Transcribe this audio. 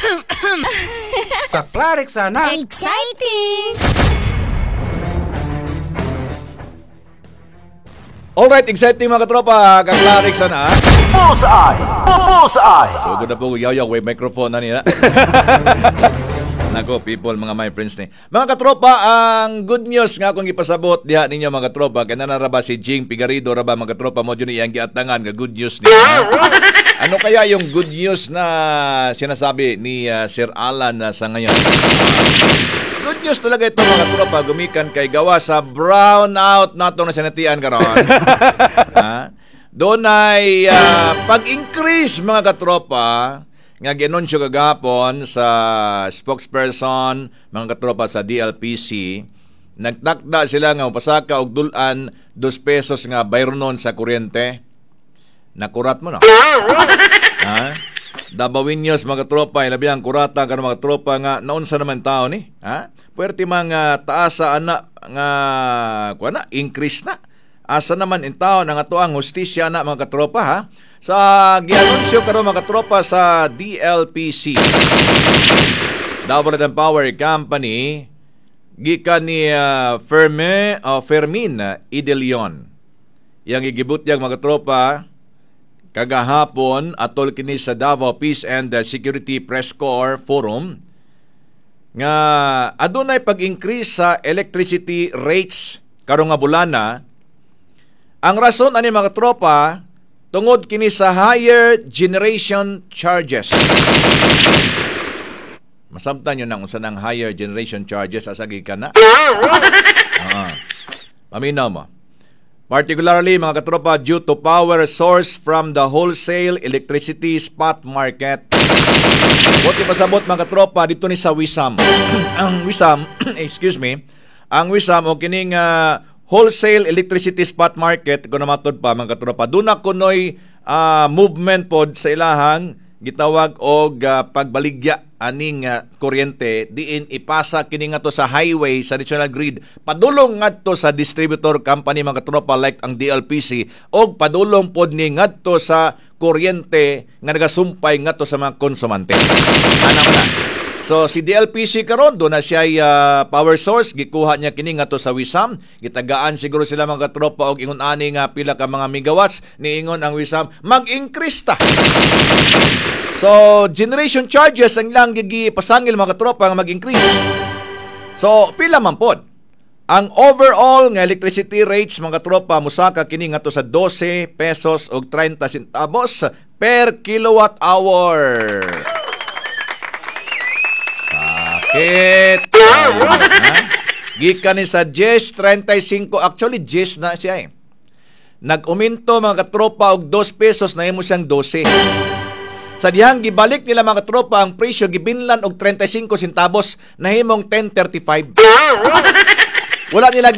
Kaklarik sana. Exciting! Alright, exciting mga katropa. Kaklarik sana. Bullseye! Bullseye! So, good na po, yaw-yaw, may microphone na nila. Nako, people, mga my friends ni. Mga katropa, ang good news nga akong ipasabot diha ninyo mga katropa. Kaya naraba si Jing Pigarido, raba mga katropa mo dyan iyang giatangan nga good news niya. Ano kaya yung good news na sinasabi ni Sir Alan sa ngayon? Good news talaga ito mga katropa. Gumikan kay gawa sa brownout na itong nasinatian karon. Doon ay pag-increase mga katropa nga gianunsyo kagapon sa spokesperson mga katropa sa DLPC. Nagtakda sila nga mapasaka og dulan 2 pesos nga bayronon sa kuryente. Nakurat mo no? Ha? Dabawin news mga tropa, ilabi ang kurata karon mga tropa nga naunsa naman tao ni? Ha? Puwerte mga taasa ana nga kuana increase na. Asa naman in tao nga ato ang hustisya na mga katropa ha? Sa gianunsyo karon mga katropa sa DLPC. Davao Red Power Company gikan ni Fermin Idelion. Yang gigibutyag mga katropa kagahapon atol kini sa Davao Peace and Security Press Corps Forum nga adunay pag-increase sa electricity rates karong nga bulana. Ang rason ani mga tropa tungod kini sa higher generation charges. Masabtan yun ang unsa ng higher generation charges asagi ka na. Paminaw mo. Particularly mga katropa due to power source from the wholesale electricity spot market. Buti pasabot mga katropa dito ni sa Wisam. Ang Wisam, excuse me, ang Wisam o kining wholesale electricity spot market kuno matod pa mga katropa. Duna kunoy movement pod sa ilahang gitawag og pagbaligya aning kuryente diin ipasa kini ngadto sa highway sa national grid padulong ngadto sa distributor company mga tropa like ang DLPC og padulong pod ni ngadto sa kuryente nga nagasumpay ngadto sa mga konsumante. Ana man. So si DLPC karon do na siya power source gikuha niya kini ngadto sa Wisam. Gitagaan siguro sila mga tropa og ingon ani nga pila ka mga megawatts niingon ang Wisam mag-increase ta. So, generation charges ang lang gigipasangil mga tropa nga mag-increase. So, pila man pod. Ang overall nga electricity rates mga tropa musaka kini ngadto sa 12 pesos og 30 centavos per kilowatt hour. Sakit. Gikan ni sa 10.35 actually 10 na siya eh. Nag-uminto mga katropa og 2 pesos na imo siyang 12. Sa dihang gibalik nila mga tropa ang presyo gibinlan og 35 centavos nahimong 10.35. Wala nila